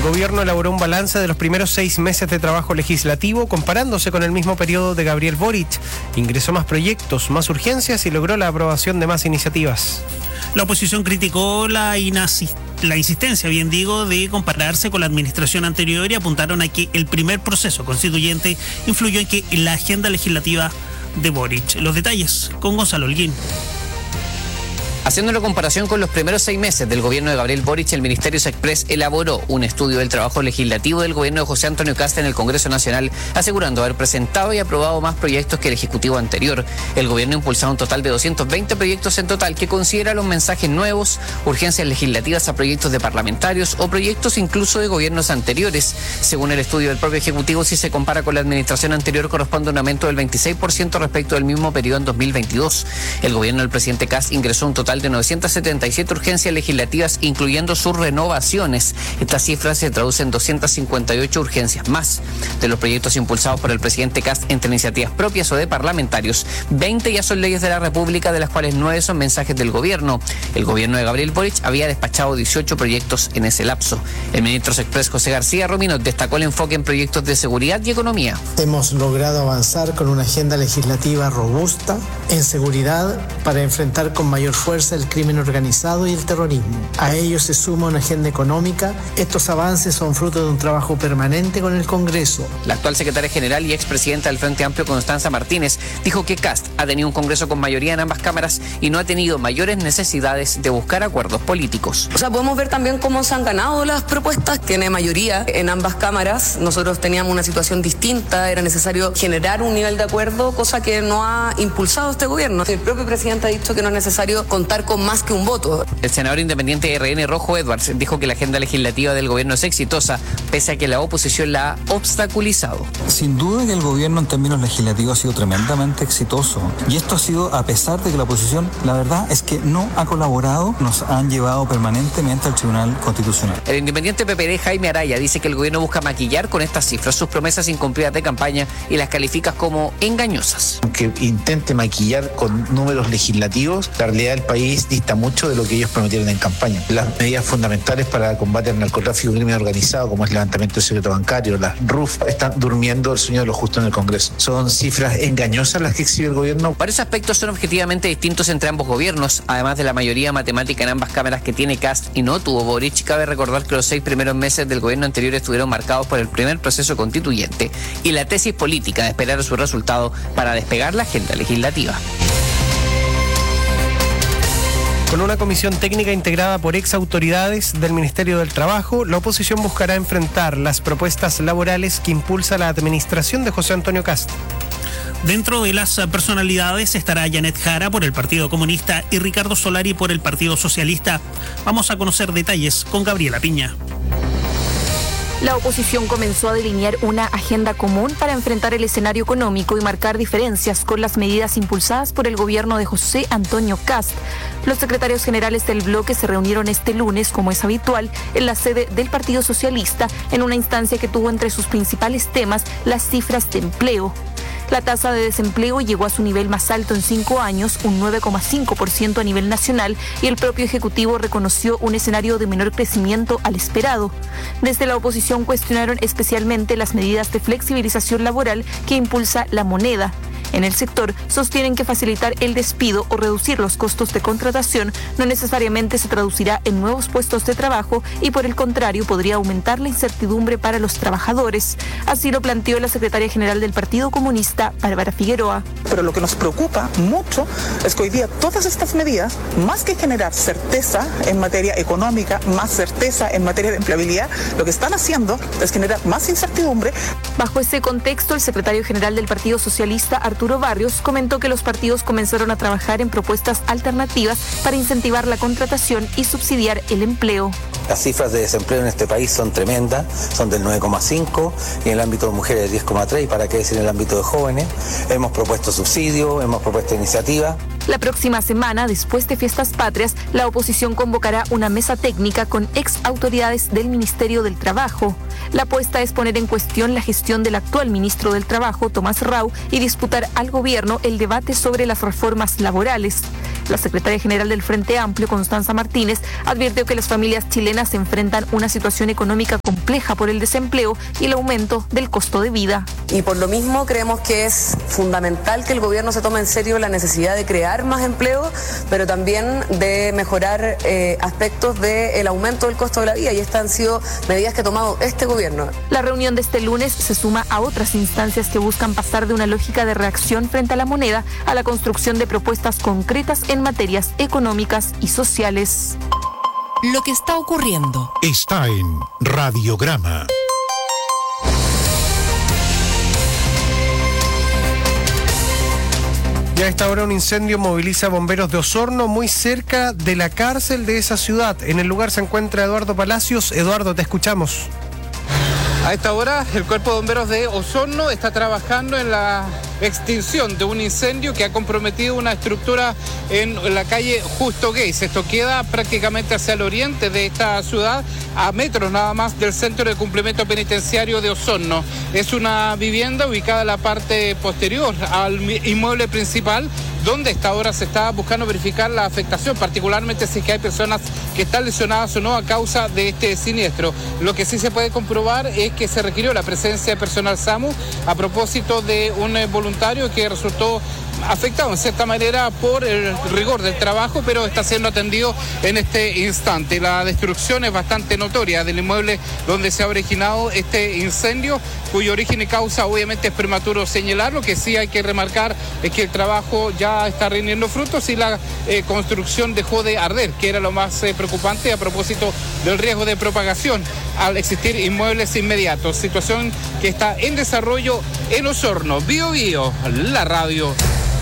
El gobierno elaboró un balance de los primeros 6 meses de trabajo legislativo comparándose con el mismo periodo de Gabriel Boric. Ingresó más proyectos, más urgencias y logró la aprobación de más iniciativas. La oposición criticó la insistencia, de compararse con la administración anterior y apuntaron a que el primer proceso constituyente influyó en que la agenda legislativa de Boric. Los detalles con Gonzalo Holguín. Haciendo una comparación con los primeros 6 meses del gobierno de Gabriel Boric, el Ministerio Express elaboró un estudio del trabajo legislativo del gobierno de José Antonio Kast en el Congreso Nacional, asegurando haber presentado y aprobado más proyectos que el Ejecutivo anterior. El gobierno ha impulsado un total de 220 proyectos en total, que considera los mensajes nuevos, urgencias legislativas a proyectos de parlamentarios o proyectos incluso de gobiernos anteriores. Según el estudio del propio Ejecutivo, si se compara con la administración anterior, corresponde a un aumento del 26% respecto del mismo periodo en 2022. El gobierno del presidente Kast ingresó un total de 977 urgencias legislativas, incluyendo sus renovaciones. Estas cifras se traducen en 258 urgencias más. De los proyectos impulsados por el presidente Kast entre iniciativas propias o de parlamentarios, 20 ya son leyes de la República, de las cuales 9 son mensajes del gobierno. El gobierno de Gabriel Boric había despachado 18 proyectos en ese lapso. El ministro Express José García Romino destacó el enfoque en proyectos de seguridad y economía. Hemos logrado avanzar con una agenda legislativa robusta en seguridad para enfrentar con mayor fuerza el crimen organizado y el terrorismo. A ello se suma una agenda económica. Estos avances son fruto de un trabajo permanente con el Congreso. La actual secretaria general y expresidenta del Frente Amplio, Constanza Martínez, dijo que Kast ha tenido un Congreso con mayoría en ambas cámaras y no ha tenido mayores necesidades de buscar acuerdos políticos. Podemos ver también cómo se han ganado las propuestas. Tiene mayoría en ambas cámaras. Nosotros teníamos una situación distinta. Era necesario generar un nivel de acuerdo, cosa que no ha impulsado este gobierno. El propio presidente ha dicho que no es necesario contar con más que un voto. El senador independiente de RN, Rojo Edwards, dijo que la agenda legislativa del gobierno es exitosa, pese a que la oposición la ha obstaculizado. Sin duda que el gobierno en términos legislativos ha sido tremendamente exitoso. Y esto ha sido a pesar de que la oposición, la verdad es que no ha colaborado, nos han llevado permanentemente al Tribunal Constitucional. El independiente PPD, Jaime Araya, dice que el gobierno busca maquillar con estas cifras sus promesas incumplidas de campaña y las califica como engañosas. Aunque intente maquillar con números legislativos, la realidad del país dista mucho de lo que ellos prometieron en campaña. Las medidas fundamentales para combatir el narcotráfico y crimen organizado, como el levantamiento del secreto bancario, las RUF, están durmiendo el sueño de lo justo en el Congreso. Son cifras engañosas las que exhibe el gobierno. Varios aspectos son objetivamente distintos entre ambos gobiernos, además de la mayoría matemática en ambas cámaras que tiene Kast y no tuvo Boric. Cabe recordar que los 6 primeros meses del gobierno anterior estuvieron marcados por el primer proceso constituyente y la tesis política de esperar a su resultado para despegar la agenda legislativa. Con una comisión técnica integrada por ex autoridades del Ministerio del Trabajo, la oposición buscará enfrentar las propuestas laborales que impulsa la administración de José Antonio Kast. Dentro de las personalidades estará Janet Jara por el Partido Comunista y Ricardo Solari por el Partido Socialista. Vamos a conocer detalles con Gabriela Piña. La oposición comenzó a delinear una agenda común para enfrentar el escenario económico y marcar diferencias con las medidas impulsadas por el gobierno de José Antonio Kast. Los secretarios generales del bloque se reunieron este lunes, como es habitual, en la sede del Partido Socialista, en una instancia que tuvo entre sus principales temas las cifras de empleo. La tasa de desempleo llegó a su nivel más alto en 5 años, un 9,5% a nivel nacional, y el propio Ejecutivo reconoció un escenario de menor crecimiento al esperado. Desde la oposición cuestionaron especialmente las medidas de flexibilización laboral que impulsa la moneda. En el sector sostienen que facilitar el despido o reducir los costos de contratación no necesariamente se traducirá en nuevos puestos de trabajo y por el contrario podría aumentar la incertidumbre para los trabajadores. Así lo planteó la secretaria general del Partido Comunista, Bárbara Figueroa. Pero lo que nos preocupa mucho es que hoy día todas estas medidas, más que generar certeza en materia económica, más certeza en materia de empleabilidad, lo que están haciendo es generar más incertidumbre. Bajo ese contexto, el secretario general del Partido Socialista, Arturo Barrios, comentó que los partidos comenzaron a trabajar en propuestas alternativas para incentivar la contratación y subsidiar el empleo. Las cifras de desempleo en este país son tremendas, son del 9,5 y en el ámbito de mujeres del 10,3 y para qué decir en el ámbito de jóvenes. Hemos propuesto subsidios, hemos propuesto iniciativas. La próxima semana, después de Fiestas Patrias, la oposición convocará una mesa técnica con ex autoridades del Ministerio del Trabajo. La apuesta es poner en cuestión la gestión del actual ministro del Trabajo, Tomás Rau, y disputar al gobierno el debate sobre las reformas laborales. La secretaria general del Frente Amplio, Constanza Martínez, advirtió que las familias chilenas enfrentan una situación económica compleja por el desempleo y el aumento del costo de vida. Y por lo mismo creemos que es fundamental que el gobierno se tome en serio la necesidad de crear más empleo, pero también de mejorar aspectos del aumento del costo de la vida, y estas han sido medidas que ha tomado este gobierno. La reunión de este lunes se suma a otras instancias que buscan pasar de una lógica de reacción frente a la moneda a la construcción de propuestas concretas en materias económicas y sociales. Lo que está ocurriendo está en Radiograma. Ya a esta hora un incendio moviliza a bomberos de Osorno muy cerca de la cárcel de esa ciudad. En el lugar se encuentra Eduardo Palacios. Eduardo, te escuchamos. A esta hora, el Cuerpo de Bomberos de Osorno está trabajando en la extinción de un incendio que ha comprometido una estructura en la calle Justo Geis. Esto queda prácticamente hacia el oriente de esta ciudad, a metros nada más del Centro de Cumplimiento Penitenciario de Osorno. Es una vivienda ubicada en la parte posterior al inmueble principal, donde a esta hora se está buscando verificar la afectación, particularmente si es que hay personas que están lesionadas o no a causa de este siniestro. Lo que sí se puede comprobar es que se requirió la presencia de personal SAMU a propósito de un voluntario que resultó afectado en cierta manera por el rigor del trabajo, pero está siendo atendido en este instante. La destrucción es bastante notoria del inmueble donde se ha originado este incendio, cuyo origen y causa obviamente es prematuro señalar. Lo que sí hay que remarcar es que el trabajo ya está rindiendo frutos y la construcción dejó de arder, que era lo más preocupante a propósito del riesgo de propagación al existir inmuebles inmediatos. Situación que está en desarrollo en Osorno. Bío Bío, la radio.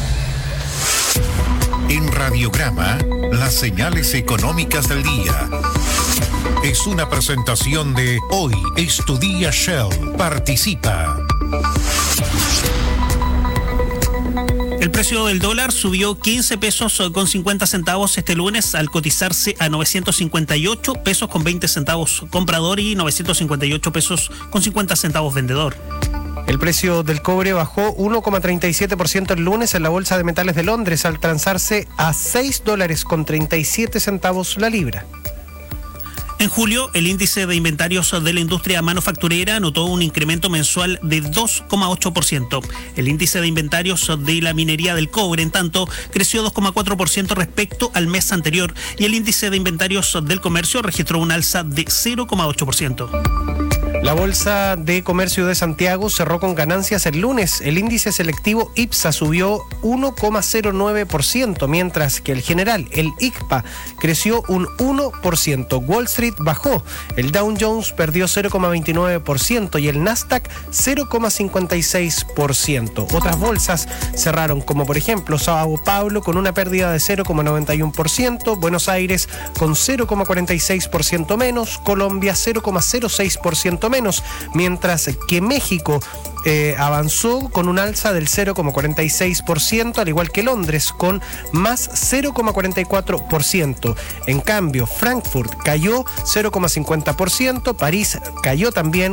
En Radiograma, las señales económicas del día. Es una presentación de Hoy es tu día Shell. Participa. El precio del dólar subió 15 pesos con 50 centavos este lunes al cotizarse a 958 pesos con 20 centavos comprador y 958 pesos con 50 centavos vendedor. El precio del cobre bajó 1,37% el lunes en la Bolsa de Metales de Londres al transarse a $6 con 37 centavos la libra. En julio, el índice de inventarios de la industria manufacturera anotó un incremento mensual de 2,8%. El índice de inventarios de la minería del cobre, en tanto, creció 2,4% respecto al mes anterior y el índice de inventarios del comercio registró un alza de 0,8%. La Bolsa de Comercio de Santiago cerró con ganancias el lunes. El índice selectivo IPSA subió 1,09%, mientras que el general, el ICPA, creció un 1%. Wall Street bajó. El Dow Jones perdió 0,29% y el Nasdaq 0,56%. Otras bolsas cerraron, como por ejemplo Sao Paulo con una pérdida de 0,91%, Buenos Aires con 0,46% menos, Colombia 0,06% menos, mientras que México avanzó con un alza del 0,46%, al igual que Londres con más 0,44%. En cambio, Frankfurt cayó 0,50%, París cayó también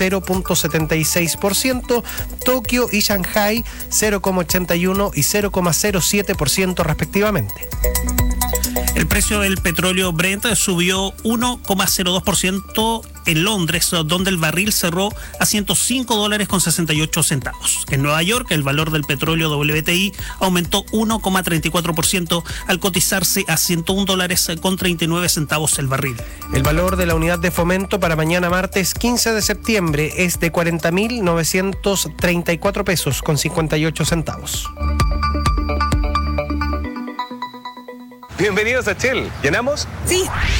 0,76%, Tokio y Shanghai 0,81% y 0,07% respectivamente. El precio del petróleo Brent subió 1,02% en Londres, donde el barril cerró a $105 con 68 centavos. En Nueva York, el valor del petróleo WTI aumentó 1,34% al cotizarse a $101 con 39 centavos el barril. El valor de la unidad de fomento para mañana martes 15 de septiembre es de 40.934 pesos con 58 centavos. Bienvenidos a Shell. ¿Llenamos? Sí.